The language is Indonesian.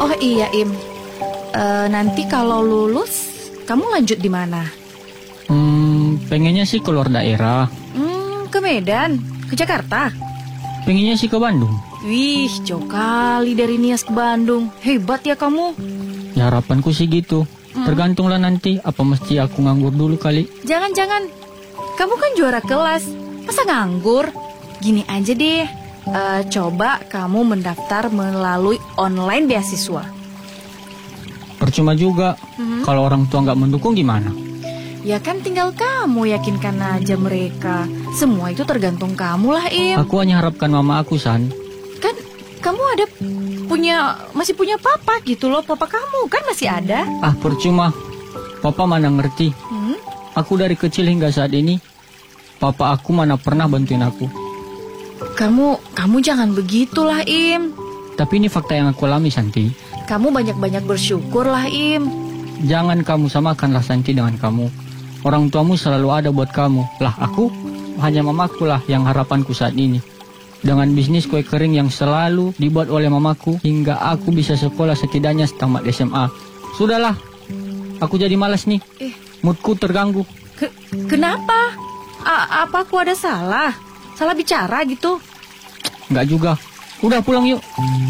Oh iya Im, nanti kalau lulus kamu lanjut di mana? Pengennya sih keluar daerah. Ke Medan, ke Jakarta. Pengennya sih ke Bandung. Wih, jauh kali dari Nias ke Bandung. Hebat ya kamu. Ya harapanku sih gitu. Tergantunglah nanti, apa mesti aku nganggur dulu kali? Jangan-jangan, kamu kan juara kelas, masa nganggur? Gini aja deh, coba kamu mendaftar melalui online beasiswa. Percuma juga, kalau orang tua nggak mendukung gimana? Ya kan tinggal kamu yakinkan aja mereka. Semua itu tergantung kamu lah, Im. Aku hanya harapkan mama aku, San. Kan kamu masih punya papa gitu loh. Papa kamu kan masih ada. Ah, percuma. Papa mana ngerti. Aku dari kecil hingga saat ini, papa aku mana pernah bantuin aku. Kamu jangan begitulah, Im. Tapi ini fakta yang aku alami, Santi. Kamu banyak-banyak bersyukur lah, Im. Jangan kamu samakanlah Santi dengan kamu. Orang tuamu selalu ada buat kamu. Lah aku, hanya mamaku lah yang harapanku saat ini. Dengan bisnis kue kering yang selalu dibuat oleh mamaku, hingga aku bisa sekolah setidaknya tamat SMA. Sudahlah, aku jadi malas nih. Moodku terganggu. Kenapa? Apa aku ada salah? Salah bicara gitu? Enggak juga. Udah pulang yuk.